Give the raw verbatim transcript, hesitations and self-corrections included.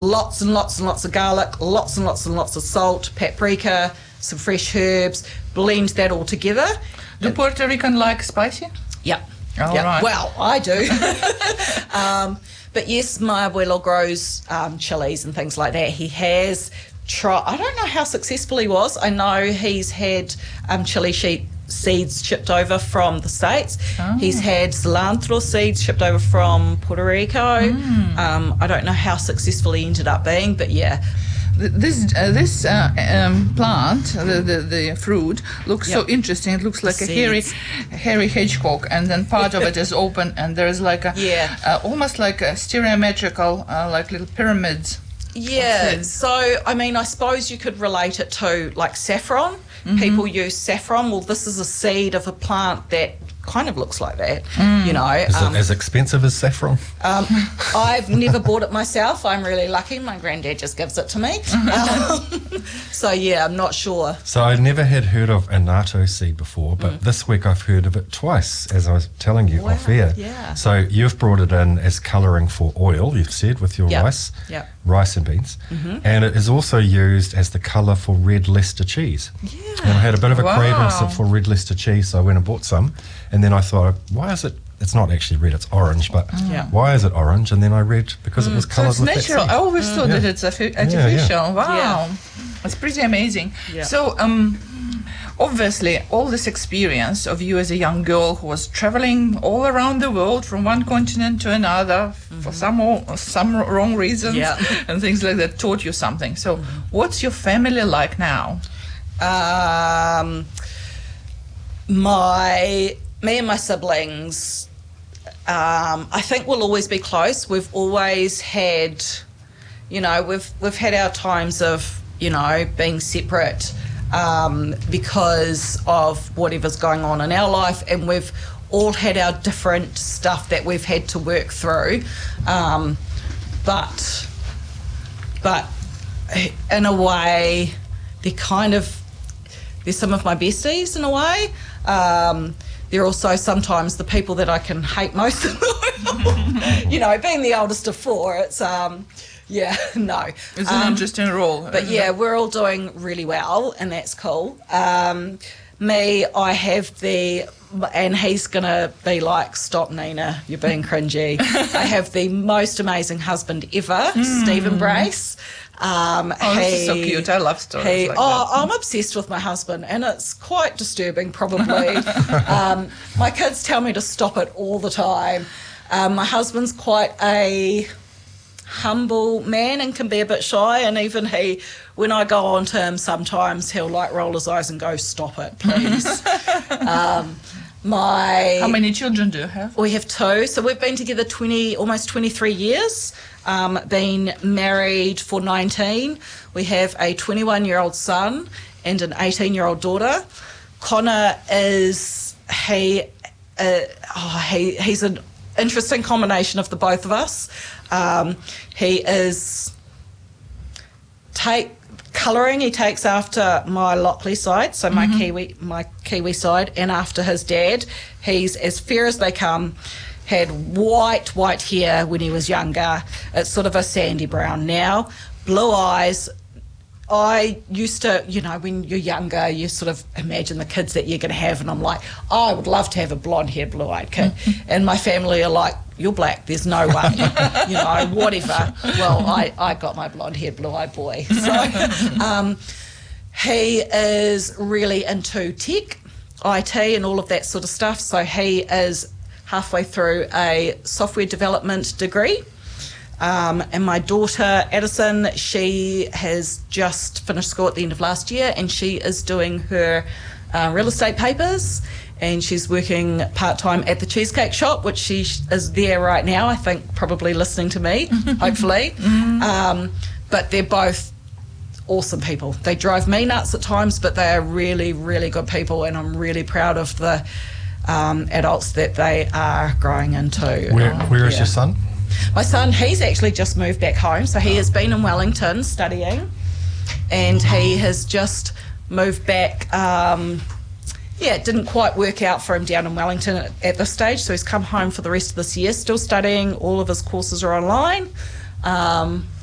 lots and lots and lots of garlic, lots and lots and lots of salt, paprika, some fresh herbs, blend that all together. Do Puerto Rican like spicy? Yep. All yep. right. Well, I do. um, but yes, my abuelo grows um, chilies and things like that. He has tried, I don't know how successful he was. I know he's had um, chili sheet seeds shipped over from the States. Oh. He's had cilantro seeds shipped over from Puerto Rico. Mm. Um, I don't know how successful he ended up being, but yeah. This uh, this uh, um, plant, the, the the fruit, looks yep. so interesting. It looks like the a seeds. hairy, hairy hedgehog, and then part of it is open, and there's like a yeah, uh, almost like a stereometrical, uh, like little pyramids. Yeah. So I mean, I suppose you could relate it to like saffron. Mm-hmm. People use saffron. Well, this is a seed of a plant that kind of looks like that, mm. you know. Is um, it as expensive as saffron? Um, I've never bought it myself. I'm really lucky. My granddad just gives it to me. um, so, yeah, I'm not sure. So I never had heard of annatto seed before, but mm. this week I've heard of it twice, as I was telling you wow, off air. Yeah. So you've brought it in as colouring for oil, you've said, with your yep. rice, yep. rice and beans. Mm-hmm. And it is also used as the colour for red Leicester cheese. Yeah. And I had a bit of a wow. craving for red Leicester cheese, so I went and bought some. And then I thought, why is it, it's not actually red, it's orange, but yeah. why is it orange? And then I read, because mm. it was coloured so it's with natural. that seed. I always mm. thought yeah. that it's artificial. Yeah, yeah. Wow. Yeah. It's pretty amazing. Yeah. So, um, obviously, all this experience of you as a young girl who was traveling all around the world from one continent to another mm-hmm. for some or, some wrong reasons yeah. and things like that taught you something. So, mm-hmm. what's your family like now? Um, my me and my siblings, um, I think we'll always be close. We've always had, you know, we've we've had our times of, you know, being separate um, because of whatever's going on in our life, and we've all had our different stuff that we've had to work through. Um, but, but in a way, they're kind of, they're some of my besties in a way. Um, they're also sometimes the people that I can hate most in the world. You know, being the oldest of four, it's, um, yeah, no. It's an um, interesting role. But yeah, we're all doing really well, and that's cool. Um, me, I have the, and he's going to be like, stop, Nina, you're being cringy. I have the most amazing husband ever, mm. Stephen Brace. Um, oh, he, this is so cute. I love stories he, like oh, that. I'm obsessed with my husband, and it's quite disturbing, probably. um, my kids tell me to stop it all the time. Um, my husband's quite a humble man and can be a bit shy, and even he, when I go on to him, sometimes he'll like roll his eyes and go, stop it, please. um, my How many children do you have? We have two. So we've been together twenty, almost twenty-three years. Um, been married for nineteen. We have a twenty-one-year-old son and an eighteen-year-old daughter. Connor is he, uh, oh, he he's an interesting combination of the both of us. Um, he is take colouring. He takes after my Lockley side, so my mm-hmm. Kiwi my Kiwi side, and after his dad. He's as fair as they come. Had white, white hair when he was younger. It's sort of a sandy brown now. Blue eyes. I used to, you know, when you're younger, you sort of imagine the kids that you're going to have, and I'm like, oh, I would love to have a blonde-haired, blue-eyed kid. And my family are like, you're black, there's no way, you know, whatever. Well, I, I got my blonde-haired, blue-eyed boy. So um, he is really into tech, I T, and all of that sort of stuff. So he is halfway through a software development degree. Um, and my daughter, Addison, she has just finished school at the end of last year, and she is doing her uh, real estate papers, and she's working part-time at the Cheesecake Shop, which she is there right now, I think, probably listening to me, hopefully. Mm-hmm. Um, but they're both awesome people. They drive me nuts at times, but they are really, really good people, and I'm really proud of the Um, adults that they are growing into. Where, um, where is yeah. your son? My son, he's actually just moved back home, so he has been in Wellington studying, and he has just moved back. Um, yeah, it didn't quite work out for him down in Wellington at, at this stage, so he's come home for the rest of this year, still studying. All of his courses are online. Um,